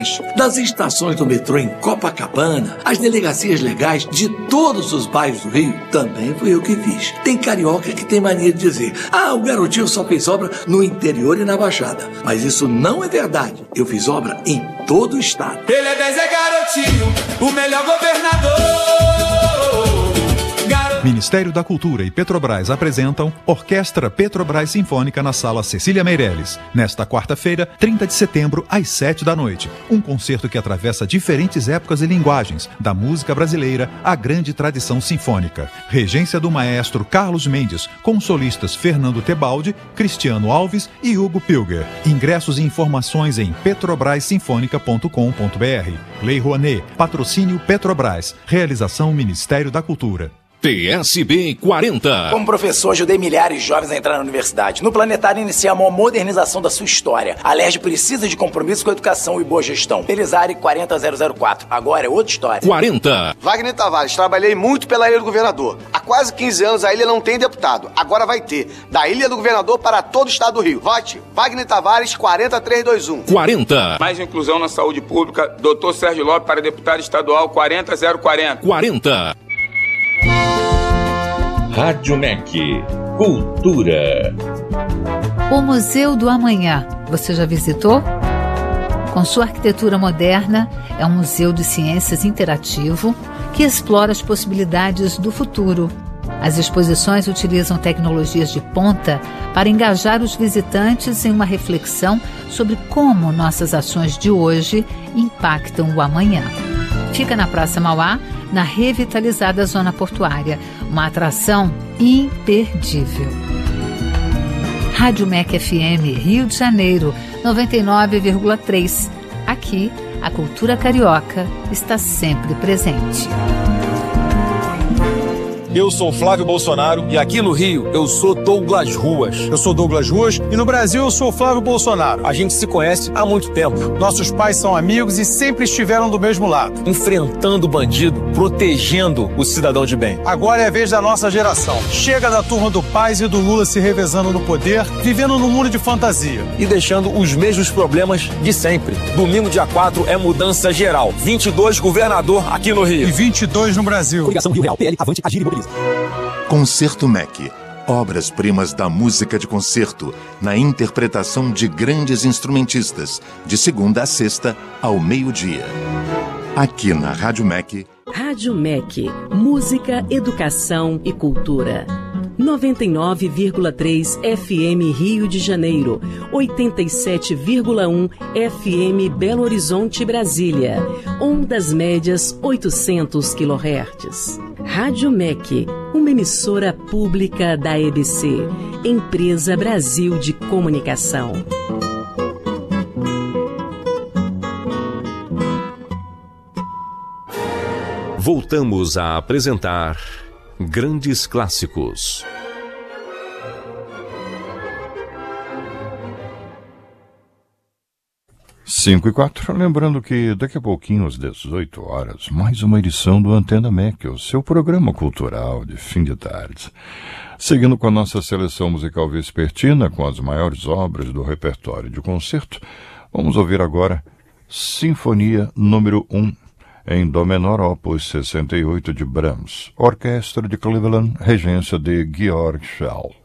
Das estações do metrô em Copacabana, as delegacias legais de todos os bairros do Rio, também fui eu que fiz. Tem carioca que tem mania de dizer: o garotinho só fez obra no interior e na Baixada. Mas isso não é verdade. Eu fiz obra em todo o estado. Ele é 10, é garotinho, o melhor governador. Ministério da Cultura e Petrobras apresentam Orquestra Petrobras Sinfônica na Sala Cecília Meirelles, nesta quarta-feira, 30 de setembro, às 7 da noite. Um concerto que atravessa diferentes épocas e linguagens, da música brasileira à grande tradição sinfônica. Regência do maestro Carlos Mendes, com solistas Fernando Tebaldi, Cristiano Alves e Hugo Pilger. Ingressos e informações em petrobrasinfonica.com.br. Lei Rouanet, patrocínio Petrobras, realização Ministério da Cultura. PSB 40. Como professor, ajudei milhares de jovens a entrar na universidade. No Planetário, iniciamos a modernização da sua história. A LERJ precisa de compromisso com a educação e boa gestão. Pelizari 40004. Agora é outra história. 40. Wagner Tavares, trabalhei muito pela Ilha do Governador. Há quase 15 anos a ilha não tem deputado. Agora vai ter. Da Ilha do Governador para todo o estado do Rio. Vote Wagner Tavares 40321. 40. Mais inclusão na saúde pública. Dr. Sérgio Lopes para deputado estadual 40040. 40. Rádio MEC Cultura. O Museu do Amanhã, você já visitou? Com sua arquitetura moderna, é um museu de ciências interativo que explora as possibilidades do futuro. As exposições utilizam tecnologias de ponta para engajar os visitantes em uma reflexão sobre como nossas ações de hoje impactam o amanhã. Fica na Praça Mauá, na revitalizada Zona Portuária, uma atração imperdível. Rádio MEC FM, Rio de Janeiro, 99,3. Aqui, a cultura carioca está sempre presente. Eu sou Flávio Bolsonaro e aqui no Rio eu sou Douglas Ruas. Eu sou Douglas Ruas e no Brasil eu sou Flávio Bolsonaro. A gente se conhece há muito tempo. Nossos pais são amigos e sempre estiveram do mesmo lado. Enfrentando o bandido, protegendo o cidadão de bem. Agora é a vez da nossa geração. Chega da turma do Paz e do Lula se revezando no poder, vivendo num mundo de fantasia. E deixando os mesmos problemas de sempre. Domingo, dia 4, é mudança geral. 22 governador aqui no Rio. E 22 no Brasil. Coligação Rio Real, PL, Avante, Agir e Mobiliza. Concerto MEC. Obras-primas da música de concerto, na interpretação de grandes instrumentistas, de segunda a sexta, ao meio-dia. Aqui na Rádio MEC. Rádio MEC. Música, educação e cultura. 99,3 FM Rio de Janeiro, 87,1 FM Belo Horizonte, Brasília, ondas médias 800 kHz. Rádio MEC, uma emissora pública da EBC, Empresa Brasil de Comunicação. Voltamos a apresentar Grandes Clássicos. Cinco e 4, lembrando que daqui a pouquinho, às 18 horas, mais uma edição do Antena MEC, o seu programa cultural de fim de tarde. Seguindo com a nossa seleção musical vespertina, com as maiores obras do repertório de concerto, vamos ouvir agora Sinfonia número 1, em Dó menor, opus 68 de Brahms, Orquestra de Cleveland, regência de Georg Schall.